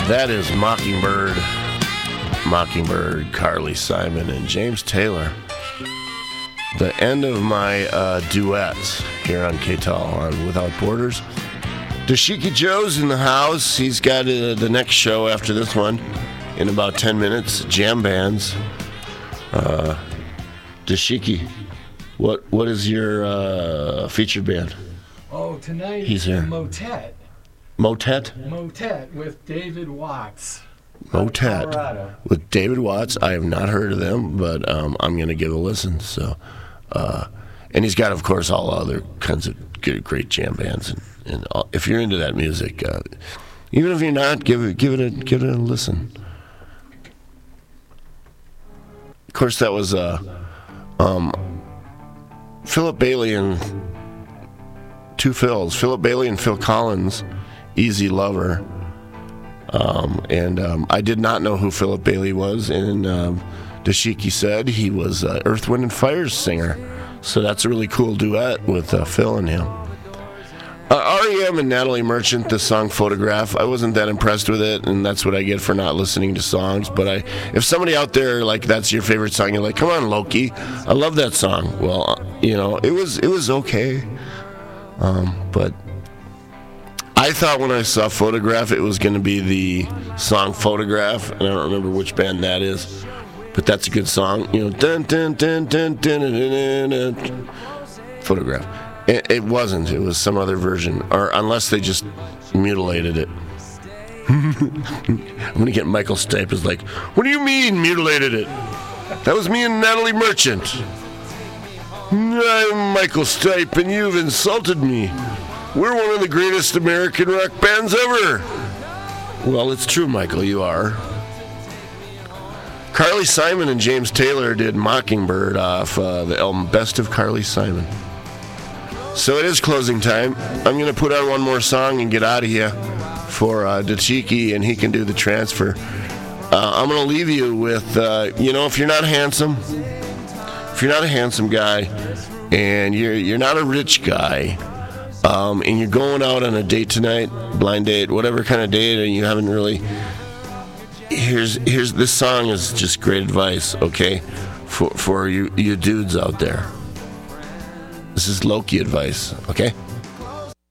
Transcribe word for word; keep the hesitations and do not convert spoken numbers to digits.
That is Mockingbird, Mockingbird, Carly Simon, and James Taylor. The end of my uh, duets here on K T A L on Without Borders. Dashiki Joe's in the house. He's got uh, the next show after this one in about ten minutes. Jam bands. Uh, Dashiki, what what is your uh, featured band? Oh, tonight he's here. Motet. Motet? Motet with David Watts. Motet with David Watts. I have not heard of them, but um, I'm going to give a listen. So, uh, and he's got, of course, all other kinds of good, great jam bands. And, and all, if you're into that music, uh, even if you're not, give it, give it a, give it a listen. Of course, that was uh, um, Philip Bailey and two Phils, Philip Bailey and Phil Collins. Easy Lover. Um, and um, I did not know who Philip Bailey was, and um, Dashiki said he was uh, Earth, Wind, and Fire's singer. So that's a really cool duet with uh, Phil and him. Uh, R E M and Natalie Merchant, the song Photograph, I wasn't that impressed with it, and that's what I get for not listening to songs. But I, if somebody out there, like, that's your favorite song, you're like, come on, Loki, I love that song. Well, you know, it was, it was okay. Um, but... I thought when I saw Photograph it was going to be the song Photograph, and I don't remember which band that is, but that's a good song. You know, dun dun dun dun dun dun dun, dun, dun. Photograph. It, it wasn't. It was some other version, or unless they just mutilated it. I'm going to get Michael Stipe is like, what do you mean mutilated it? That was me and Natalie Merchant. I'm Michael Stipe, and you've insulted me. We're one of the greatest American rock bands ever. Well, it's true, Michael, you are. Carly Simon and James Taylor did Mockingbird off uh, the album Best of Carly Simon. So it is closing time. I'm going to put on one more song and get out of here for uh, Dashiki, and he can do the transfer. Uh, I'm going to leave you with, uh, you know, if you're not handsome, if you're not a handsome guy, and you're you're not a rich guy, Um, and you're going out on a date tonight, blind date, whatever kind of date, and you haven't really. Here's here's this song is just great advice, okay, for for you you dudes out there. This is Loki advice, okay.